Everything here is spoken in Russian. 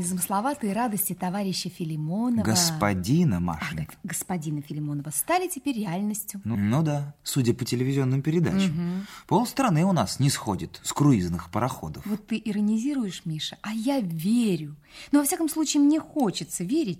незамысловатые радости товарища Филимонова... Господина, Машенька. Господина Филимонова стали теперь реальностью. Ну да, судя по телевизионным передачам. Полстраны у нас не сходит с круизных пароходов. Вот ты иронизируешь, Миша, а я верю. Но, во всяком случае, мне хочется верить,